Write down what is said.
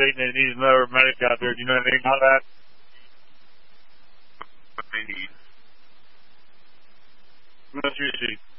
stating they need another medic out there. Do you know anything about that? What they need. Military receipt.